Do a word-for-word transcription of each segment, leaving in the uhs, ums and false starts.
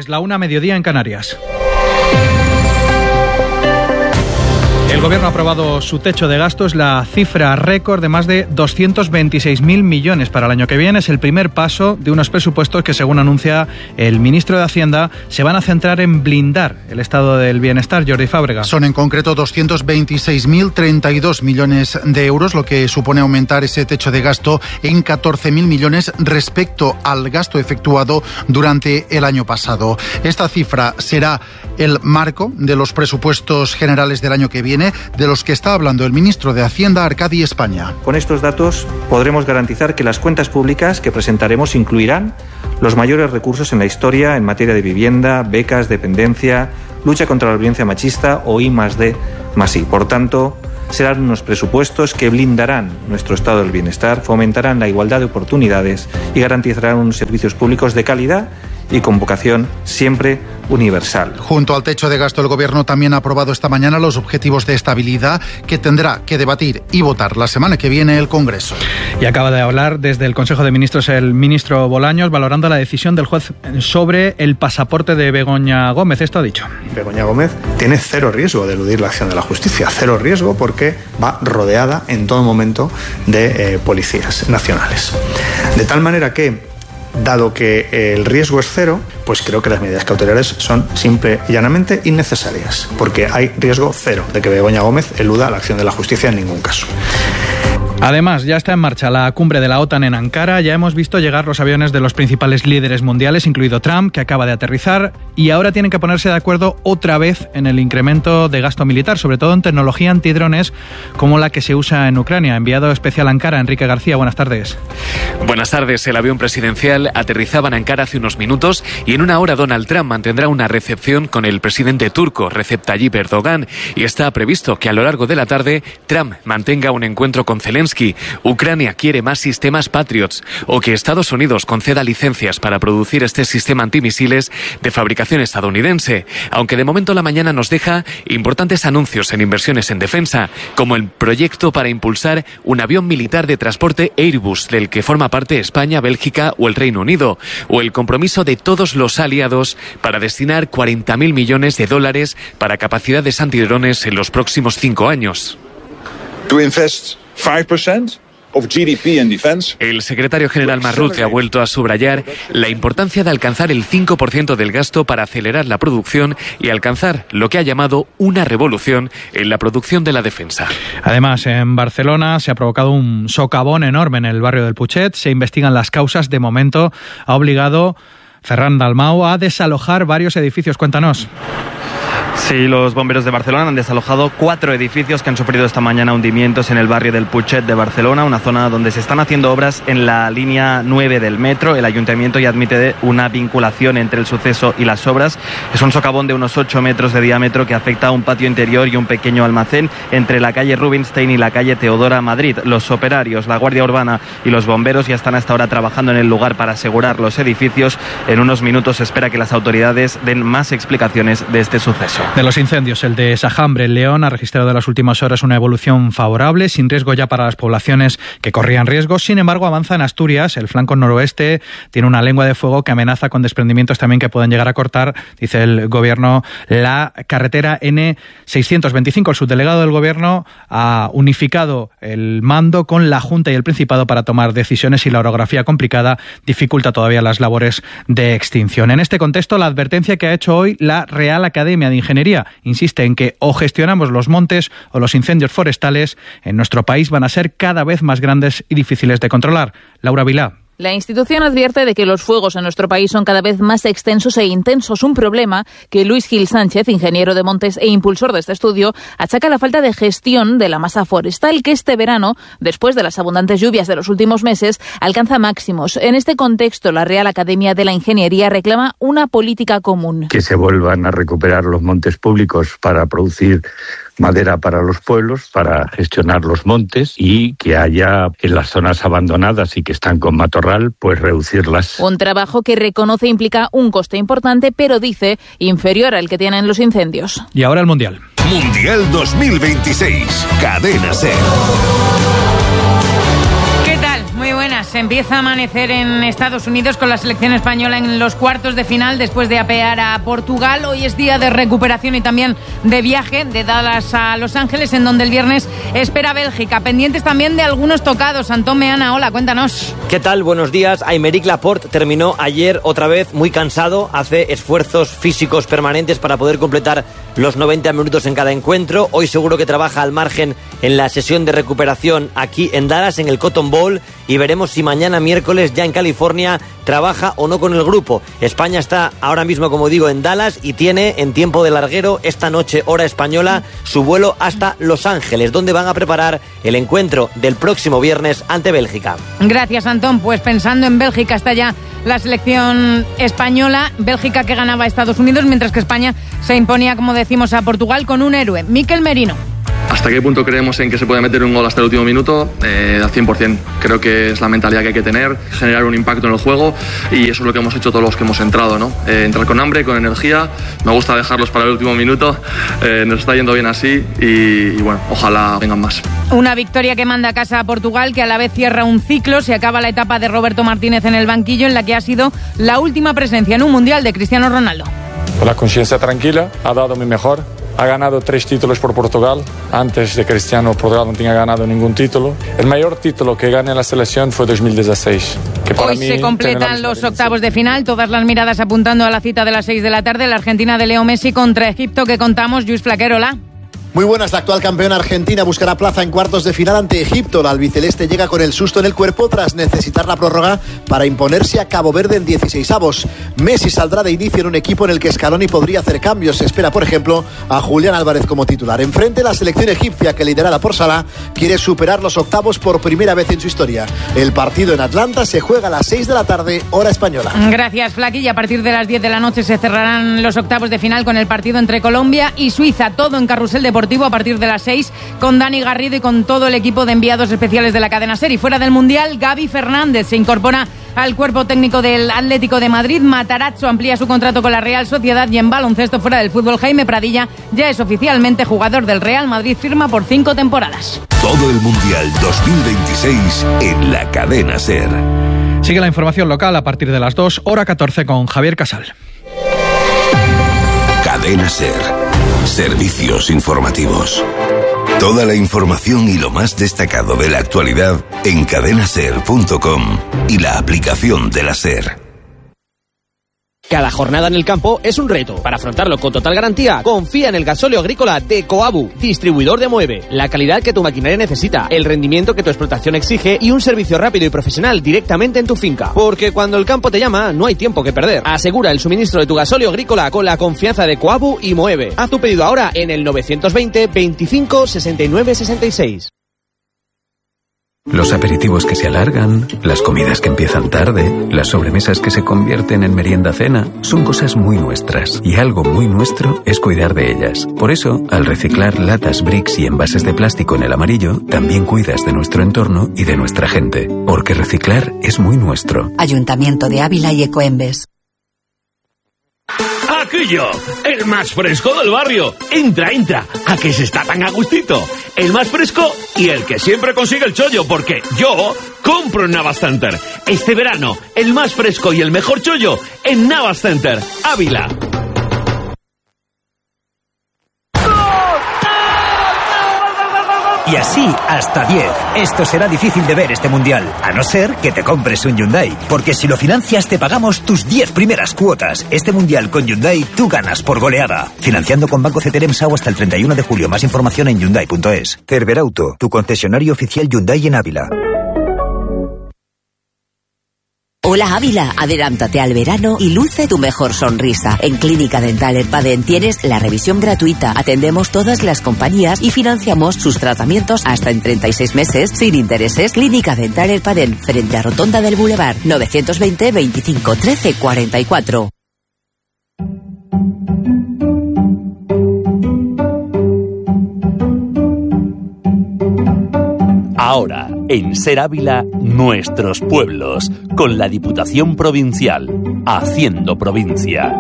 Es la una, mediodía en Canarias. El Gobierno ha aprobado su techo de gasto, es la cifra récord de más de doscientos veintiséis mil millones para el año que viene. Es el primer paso de unos presupuestos que, según anuncia el ministro de Hacienda, se van a centrar en blindar el estado del bienestar. Jordi Fábrega. Son en concreto doscientos veintiséis mil treinta y dos millones de euros, lo que supone aumentar ese techo de gasto en catorce mil millones respecto al gasto efectuado durante el año pasado. Esta cifra será el marco de los presupuestos generales del año que viene, de los que está hablando el ministro de Hacienda, Arcadi España. Con estos datos podremos garantizar que las cuentas públicas que presentaremos incluirán los mayores recursos en la historia en materia de vivienda, becas, dependencia, lucha contra la violencia machista o I más D más I. Por tanto, serán unos presupuestos que blindarán nuestro estado del bienestar, fomentarán la igualdad de oportunidades y garantizarán unos servicios públicos de calidad y con vocación siempre universal. Junto al techo de gasto, el Gobierno también ha aprobado esta mañana los objetivos de estabilidad que tendrá que debatir y votar la semana que viene el Congreso. Y acaba de hablar desde el Consejo de Ministros el ministro Bolaños, valorando la decisión del juez sobre el pasaporte de Begoña Gómez. Esto ha dicho. Begoña Gómez tiene cero riesgo de eludir la acción de la justicia, cero riesgo porque va rodeada en todo momento de eh, policías nacionales. De tal manera que, dado que el riesgo es cero, pues creo que las medidas cautelares son simple y llanamente innecesarias, porque hay riesgo cero de que Begoña Gómez eluda la acción de la justicia en ningún caso. Además, ya está en marcha la cumbre de la OTAN en Ankara. Ya hemos visto llegar los aviones de los principales líderes mundiales, incluido Trump, que acaba de aterrizar, y ahora tienen que ponerse de acuerdo otra vez en el incremento de gasto militar, sobre todo en tecnología antidrones como la que se usa en Ucrania. Enviado especial a Ankara, Enrique García, buenas tardes. Buenas tardes. El avión presidencial aterrizaba en Ankara hace unos minutos y en una hora Donald Trump mantendrá una recepción con el presidente turco, Recep Tayyip Erdogan, y está previsto que a lo largo de la tarde Trump mantenga un encuentro con Zelensky. Ucrania quiere más sistemas Patriots o que Estados Unidos conceda licencias para producir este sistema antimisiles de fabricación estadounidense, aunque de momento la mañana nos deja importantes anuncios en inversiones en defensa, como el proyecto para impulsar un avión militar de transporte Airbus, del que forma parte España, Bélgica o el Reino Unido, o el compromiso de todos los aliados para destinar cuarenta mil millones de dólares para capacidades antidrones en los próximos cinco años. To invest five percent of G D P in defense. El secretario general Marrute ha vuelto a subrayar la importancia de alcanzar el cinco por ciento del gasto para acelerar la producción y alcanzar lo que ha llamado una revolución en la producción de la defensa. Además, en Barcelona se ha provocado un socavón enorme en el barrio del Putxet. Se investigan las causas. De momento ha obligado Ferran Dalmau a desalojar varios edificios. Cuéntanos. Sí, los bomberos de Barcelona han desalojado cuatro edificios que han sufrido esta mañana hundimientos en el barrio del Putxet de Barcelona, una zona donde se están haciendo obras en la línea nueve del metro. El ayuntamiento ya admite una vinculación entre el suceso y las obras. Es un socavón de unos ocho metros de diámetro que afecta a un patio interior y un pequeño almacén entre la calle Rubinstein y la calle Teodora Madrid. Los operarios, la Guardia Urbana y los bomberos ya están hasta ahora trabajando en el lugar para asegurar los edificios. En unos minutos se espera que las autoridades den más explicaciones de este suceso. De los incendios, el de Sajambre, en León, ha registrado en las últimas horas una evolución favorable, sin riesgo ya para las poblaciones que corrían riesgo. Sin embargo, avanza en Asturias. El flanco noroeste tiene una lengua de fuego que amenaza con desprendimientos también que pueden llegar a cortar, dice el Gobierno, la carretera N seiscientos veinticinco. El subdelegado del Gobierno ha unificado el mando con la Junta y el Principado para tomar decisiones, y la orografía complicada dificulta todavía las labores de extinción. En este contexto, la advertencia que ha hecho hoy la Real Academia de Ingeniería insiste en que o gestionamos los montes o los incendios forestales en nuestro país van a ser cada vez más grandes y difíciles de controlar. Laura Vilá. La institución advierte de que los fuegos en nuestro país son cada vez más extensos e intensos, un problema que Luis Gil Sánchez, ingeniero de montes e impulsor de este estudio, achaca a la falta de gestión de la masa forestal, que este verano, después de las abundantes lluvias de los últimos meses, alcanza máximos. En este contexto, la Real Academia de la Ingeniería reclama una política común. Que se vuelvan a recuperar los montes públicos para producir madera para los pueblos, para gestionar los montes, y que haya en las zonas abandonadas y que están con matorral, pues reducirlas. Un trabajo que reconoce implica un coste importante, pero dice inferior al que tienen los incendios. Y ahora el Mundial. Mundial dos mil veintiséis. Cadena SER. ¿Qué tal? Muy buenas. pues empieza a amanecer en Estados Unidos con la selección española en los cuartos de final después de apear a Portugal. Hoy es día de recuperación y también de viaje de Dallas a Los Ángeles, en donde el viernes espera Bélgica. Pendientes también de algunos tocados. Antón Meana, hola, cuéntanos. ¿Qué tal? Buenos días. Aymeric Laporte terminó ayer otra vez muy cansado. Hace esfuerzos físicos permanentes para poder completar los noventa minutos en cada encuentro. Hoy seguro que trabaja al margen en la sesión de recuperación aquí en Dallas, en el Cotton Bowl, y veremos si mañana miércoles ya en California trabaja o no con el grupo. España está ahora mismo, como digo, en Dallas y tiene en tiempo de larguero esta noche, hora española, su vuelo hasta Los Ángeles, donde van a preparar el encuentro del próximo viernes ante Bélgica. Gracias, Antón. Pues pensando en Bélgica está ya la selección española. Bélgica que ganaba a Estados Unidos, mientras que España se imponía, como decimos, a Portugal con un héroe, Mikel Merino. ¿Hasta qué punto creemos en que se puede meter un gol hasta el último minuto? Eh, al cien por ciento. Creo que es la mentalidad que hay que tener, generar un impacto en el juego, y eso es lo que hemos hecho todos los que hemos entrado, ¿no? Eh, entrar con hambre, con energía. Me gusta dejarlos para el último minuto. Eh, nos está yendo bien así y, y bueno, ojalá vengan más. Una victoria que manda a casa a Portugal, que a la vez cierra un ciclo. Se acaba la etapa de Roberto Martínez en el banquillo, en la que ha sido la última presencia en un mundial de Cristiano Ronaldo. Con la conciencia tranquila, ha dado mi mejor. Ha ganado tres títulos por Portugal. Antes de Cristiano, Portugal no tenía ganado ningún título. El mayor título que gané en la selección fue dos mil dieciséis. Que para Hoy mí se completan los octavos de final. Todas las miradas apuntando a la cita de las seis de la tarde. La Argentina de Leo Messi contra Egipto, que contamos. Luis Flaquerola. Muy buenas, la actual campeona argentina buscará plaza en cuartos de final ante Egipto. La albiceleste llega con el susto en el cuerpo tras necesitar la prórroga para imponerse a Cabo Verde en dieciseisavos. Messi saldrá de inicio en un equipo en el que Scaloni podría hacer cambios. Se espera, por ejemplo, a Julián Álvarez como titular. Enfrente, la selección egipcia, que liderada por Salah, quiere superar los octavos por primera vez en su historia. El partido en Atlanta se juega a las seis de la tarde, hora española. Gracias, Flaqui. A partir de las diez de la noche se cerrarán los octavos de final con el partido entre Colombia y Suiza. Todo en Carrusel Deportivo a partir de las seis, con Dani Garrido y con todo el equipo de enviados especiales de la cadena SER. Y fuera del Mundial, Gaby Fernández se incorpora al cuerpo técnico del Atlético de Madrid. Matarazzo amplía su contrato con la Real Sociedad, y en baloncesto fuera del fútbol, Jaime Pradilla ya es oficialmente jugador del Real Madrid, firma por cinco temporadas. Todo el Mundial dos mil veintiséis en la cadena SER. Sigue la información local a partir de las dos, hora catorce, con Javier Casal. Cadena SER. Servicios informativos. Toda la información y lo más destacado de la actualidad en cadena ser punto com y la aplicación de la SER. Cada jornada en el campo es un reto. Para afrontarlo con total garantía, confía en el gasóleo agrícola de Coabu, distribuidor de Moeve. La calidad que tu maquinaria necesita, el rendimiento que tu explotación exige y un servicio rápido y profesional directamente en tu finca. Porque cuando el campo te llama, no hay tiempo que perder. Asegura el suministro de tu gasóleo agrícola con la confianza de Coabu y Moeve. Haz tu pedido ahora en el novecientos veinte, veinticinco, sesenta y nueve, sesenta y seis. Los aperitivos que se alargan, las comidas que empiezan tarde, las sobremesas que se convierten en merienda-cena, son cosas muy nuestras, y algo muy nuestro es cuidar de ellas. Por eso, al reciclar latas, bricks y envases de plástico en el amarillo, también cuidas de nuestro entorno y de nuestra gente, porque reciclar es muy nuestro. Ayuntamiento de Ávila y Ecoembes. Aquillo, el más fresco del barrio. Entra, entra, a que se está tan a gustito. El más fresco y el que siempre consigue el chollo, porque yo compro en Navas Center. Este verano, el más fresco y el mejor chollo en Navas Center, Ávila. Y así hasta diez. Esto será difícil de ver este mundial, a no ser que te compres un Hyundai. Porque si lo financias te pagamos tus diez primeras cuotas. Este mundial con Hyundai tú ganas por goleada. Financiando con Banco Ceteremsau hasta el treinta y uno de julio. Más información en Hyundai punto es. Cerberauto, tu concesionario oficial Hyundai en Ávila. Hola Ávila, adelántate al verano y luce tu mejor sonrisa. En Clínica Dental Erpaden tienes la revisión gratuita, atendemos todas las compañías y financiamos sus tratamientos hasta en treinta y seis meses sin intereses. Clínica Dental Erpaden, frente a Rotonda del Boulevard, novecientos veinte, veinticinco, trece, cuarenta y cuatro. Ahora, en SER Ávila, nuestros pueblos, con la Diputación Provincial, haciendo provincia.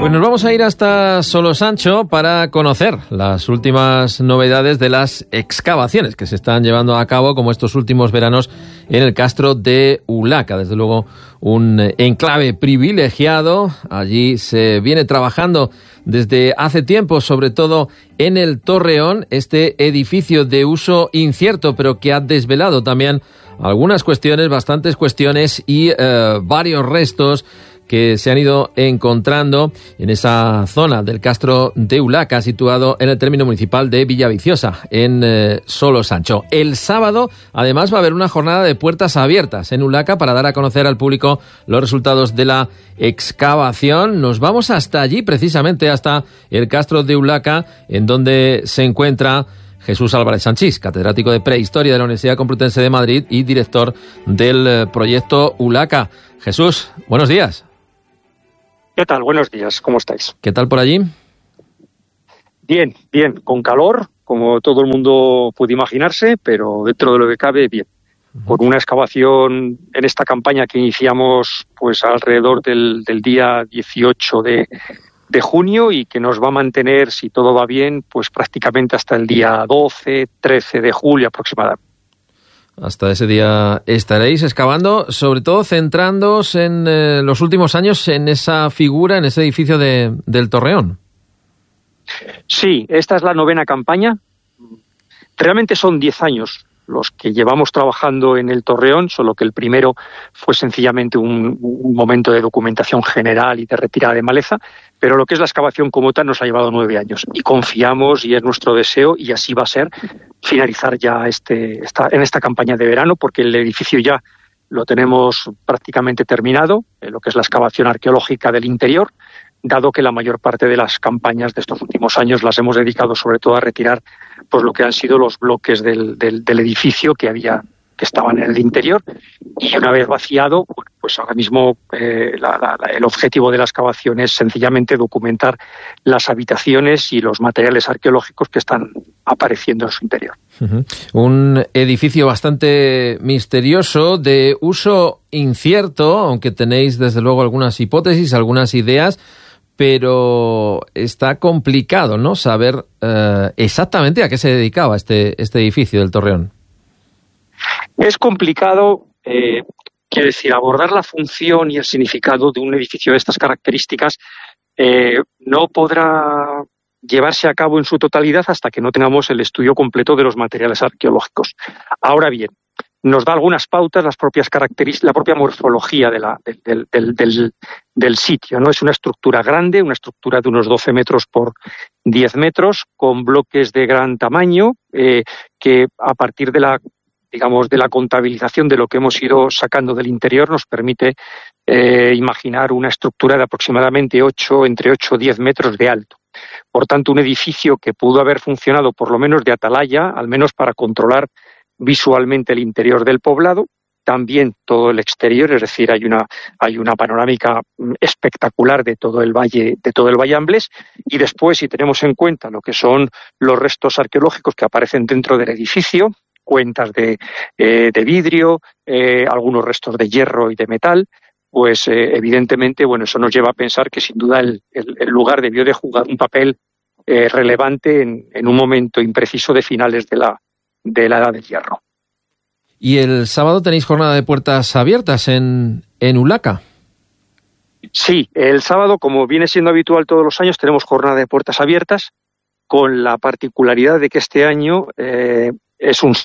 Pues nos vamos a ir hasta Solosancho para conocer las últimas novedades de las excavaciones que se están llevando a cabo, como estos últimos veranos, en el castro de Ulaca. Desde luego, un enclave privilegiado. Allí se viene trabajando desde hace tiempo, sobre todo en el Torreón, este edificio de uso incierto, pero que ha desvelado también algunas cuestiones, bastantes cuestiones y eh, varios restos que se han ido encontrando en esa zona del castro de Ulaca, situado en el término municipal de Villaviciosa, en eh, Solosancho. El sábado, además, va a haber una jornada de puertas abiertas en Ulaca para dar a conocer al público los resultados de la excavación. Nos vamos hasta allí, precisamente hasta el castro de Ulaca, en donde se encuentra Jesús Álvarez Sanchís, catedrático de Prehistoria de la Universidad Complutense de Madrid y director del eh, proyecto Ulaca. Jesús, buenos días. ¿Qué tal? Buenos días, ¿cómo estáis? ¿Qué tal por allí? Bien, bien, con calor, como todo el mundo puede imaginarse, pero dentro de lo que cabe, bien. Con una excavación en esta campaña que iniciamos pues alrededor del, del día dieciocho de, de junio y que nos va a mantener, si todo va bien, pues prácticamente hasta el día doce, trece de julio aproximadamente. Hasta ese día estaréis excavando, sobre todo centrándoos en eh, los últimos años en esa figura, en ese edificio de, del Torreón. Sí, esta es la novena campaña. Realmente son diez años los que llevamos trabajando en el Torreón, solo que el primero fue sencillamente un, un momento de documentación general y de retirada de maleza, pero lo que es la excavación como tal nos ha llevado nueve años y confiamos, y es nuestro deseo, y así va a ser, finalizar ya este, esta, en esta campaña de verano, porque el edificio ya lo tenemos prácticamente terminado, en lo que es la excavación arqueológica del interior, dado que la mayor parte de las campañas de estos últimos años las hemos dedicado sobre todo a retirar pues lo que han sido los bloques del, del, del edificio que había que estaban en el interior, y una vez vaciado, pues ahora mismo eh, la, la, el objetivo de la excavación es sencillamente documentar las habitaciones y los materiales arqueológicos que están apareciendo en su interior. Uh-huh. Un edificio bastante misterioso, de uso incierto, aunque tenéis desde luego algunas hipótesis, algunas ideas, pero está complicado, ¿no?, saber eh, exactamente a qué se dedicaba este, este edificio del Torreón. Es complicado, eh, quiero decir, abordar la función y el significado de un edificio de estas características eh, no podrá llevarse a cabo en su totalidad hasta que no tengamos el estudio completo de los materiales arqueológicos. Ahora bien, nos da algunas pautas las propias características, la propia morfología de la, del, del, del, del sitio, ¿no? Es una estructura grande, una estructura de unos doce metros por diez metros, con bloques de gran tamaño, eh, que a partir de la digamos, de la contabilización de lo que hemos ido sacando del interior nos permite eh, imaginar una estructura de aproximadamente ocho, entre ocho y diez metros de alto. Por tanto, un edificio que pudo haber funcionado por lo menos de atalaya, al menos para controlar visualmente el interior del poblado, también todo el exterior, es decir, hay una, hay una panorámica espectacular de todo el valle, de todo el Valle Ambles, y después, si tenemos en cuenta lo que son los restos arqueológicos que aparecen dentro del edificio, cuentas de, eh, de vidrio, eh, algunos restos de hierro y de metal, pues eh, evidentemente, bueno, eso nos lleva a pensar que sin duda el, el, el lugar debió de jugar un papel eh, relevante en, en un momento impreciso de finales de la, de la Edad del Hierro. ¿Y el sábado tenéis jornada de puertas abiertas en, en Ulaca? Sí, el sábado, como viene siendo habitual todos los años, tenemos jornada de puertas abiertas, con la particularidad de que este año eh, es un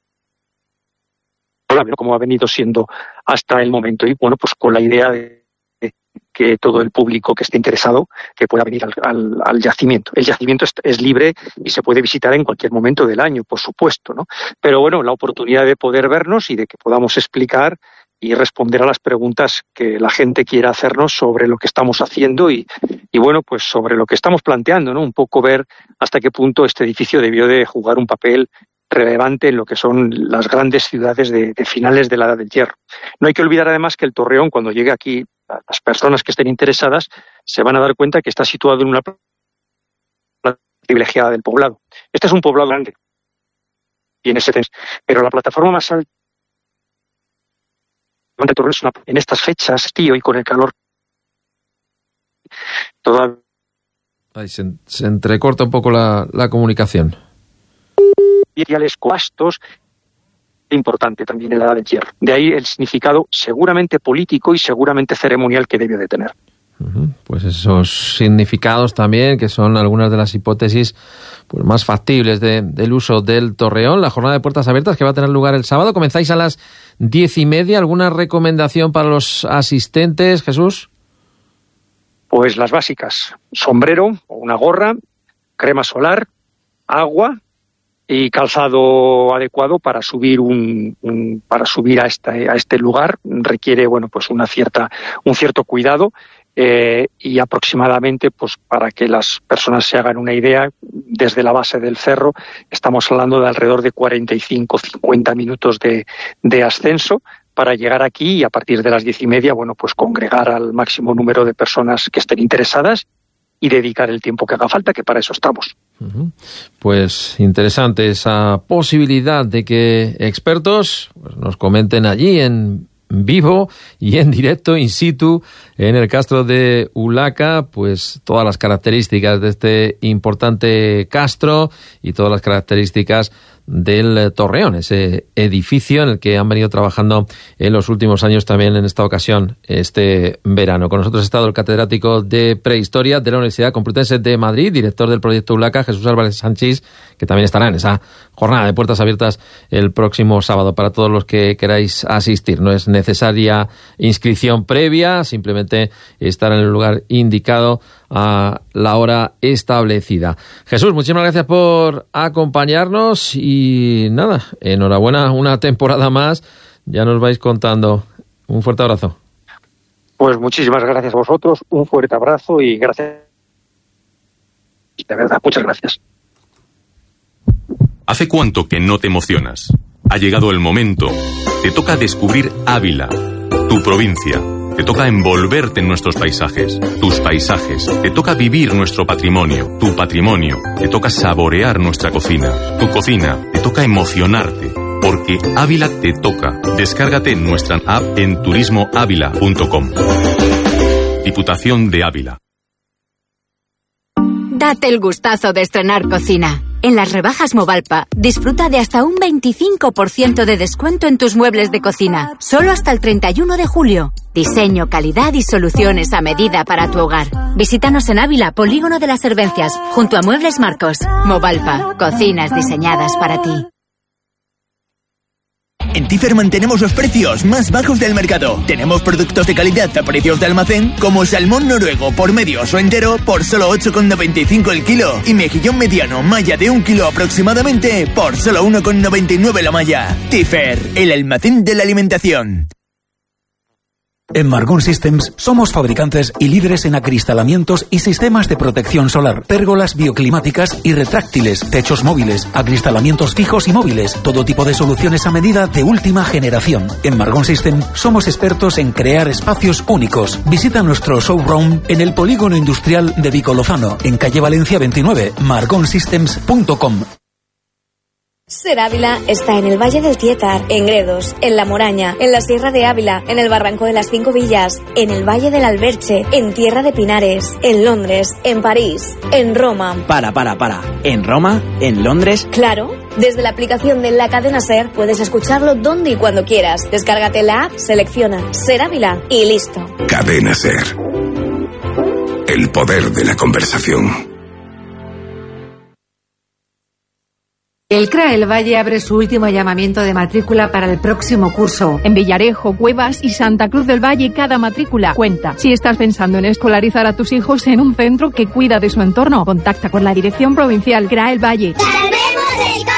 como ha venido siendo hasta el momento, y bueno, pues con la idea de que todo el público que esté interesado que pueda venir al, al, al yacimiento. El yacimiento es, es libre y se puede visitar en cualquier momento del año, por supuesto, ¿no? Pero bueno, la oportunidad de poder vernos y de que podamos explicar y responder a las preguntas que la gente quiera hacernos sobre lo que estamos haciendo y, y bueno, pues sobre lo que estamos planteando, ¿no? Un poco ver hasta qué punto este edificio debió de jugar un papel relevante en lo que son las grandes ciudades de, de finales de la Edad del Hierro. No hay que olvidar además que el Torreón, cuando llegue aquí, las personas que estén interesadas se van a dar cuenta que está situado en una plataforma privilegiada del poblado. Este es un poblado grande, tiene setenta, pero la plataforma más alta de Torreón es una, en estas fechas, tío, y con el calor, todavía... Ahí se, se entrecorta un poco la, la comunicación. Materiales costos importante también en la edad del hierro. De ahí el significado seguramente político y seguramente ceremonial que debió de tener. Uh-huh. Pues esos significados también, que son algunas de las hipótesis pues, más factibles de, del uso del Torreón. La jornada de puertas abiertas que va a tener lugar el sábado. Comenzáis a las diez y media. ¿Alguna recomendación para los asistentes, Jesús? Pues las básicas. Sombrero o una gorra, crema solar, agua y calzado adecuado para subir un, un para subir a este a este lugar. Requiere bueno pues una cierta un cierto cuidado eh, y aproximadamente pues para que las personas se hagan una idea, desde la base del cerro estamos hablando de alrededor de cuarenta y cinco a cincuenta minutos de, de ascenso para llegar aquí, y a partir de las diez y media bueno pues congregar al máximo número de personas que estén interesadas y dedicar el tiempo que haga falta, que para eso estamos. Uh-huh. Pues interesante esa posibilidad de que expertos pues, nos comenten allí en vivo y en directo, in situ, en el castro de Ulaca, pues todas las características de este importante castro y todas las características del Torreón, ese edificio en el que han venido trabajando en los últimos años, también en esta ocasión, este verano. Con nosotros ha estado el catedrático de Prehistoria de la Universidad Complutense de Madrid, director del proyecto Ulaca, Jesús Álvarez Sanchís, que también estará en esa jornada de puertas abiertas el próximo sábado para todos los que queráis asistir. No es necesaria inscripción previa, simplemente estar en el lugar indicado a la hora establecida. Jesús, muchísimas gracias por acompañarnos y nada, enhorabuena, una temporada más, ya nos vais contando. Un fuerte abrazo. Pues muchísimas gracias a vosotros, un fuerte abrazo y gracias, de verdad, muchas gracias. ¿Hace cuánto que no te emocionas? Ha llegado el momento. Te toca descubrir Ávila, tu provincia. Te toca envolverte en nuestros paisajes, tus paisajes. Te toca vivir nuestro patrimonio, tu patrimonio. Te toca saborear nuestra cocina, tu cocina. Te toca emocionarte, porque Ávila te toca. Descárgate nuestra app en turismo ávila punto com. Diputación de Ávila. Date el gustazo de estrenar cocina. En las rebajas Movalpa, disfruta de hasta un veinticinco por ciento de descuento en tus muebles de cocina, solo hasta el treinta y uno de julio. Diseño, calidad y soluciones a medida para tu hogar. Visítanos en Ávila, Polígono de las Servencias, junto a Muebles Marcos. Movalpa, cocinas diseñadas para ti. En Tifer mantenemos los precios más bajos del mercado. Tenemos productos de calidad a precios de almacén, como salmón noruego por medios o entero por solo ocho con noventa y cinco el kilo, y mejillón mediano, malla de un kilo aproximadamente, por solo uno con noventa y nueve la malla. Tifer, el almacén de la alimentación. En Margón Systems somos fabricantes y líderes en acristalamientos y sistemas de protección solar, pérgolas bioclimáticas y retráctiles, techos móviles, acristalamientos fijos y móviles, todo tipo de soluciones a medida de última generación. En Margón Systems somos expertos en crear espacios únicos. Visita nuestro showroom en el Polígono Industrial de Vicolozano, en calle Valencia veintinueve, margon systems punto com. Ser Ávila está en el Valle del Tietar, en Gredos, en La Moraña, en la Sierra de Ávila, en el Barranco de las Cinco Villas, en el Valle del Alberche, en Tierra de Pinares, en Londres, en París, en Roma. Para, para, para. ¿En Roma? ¿En Londres? Claro. Desde la aplicación de la cadena SER puedes escucharlo donde y cuando quieras. Descárgate la app, selecciona Ser Ávila y listo. Cadena SER. El poder de la conversación. El C R A El Valle abre su último llamamiento de matrícula para el próximo curso. En Villarejo, Cuevas y Santa Cruz del Valle, cada matrícula cuenta. Si estás pensando en escolarizar a tus hijos en un centro que cuida de su entorno, contacta con la Dirección Provincial C R A El Valle. ¡Salvemos el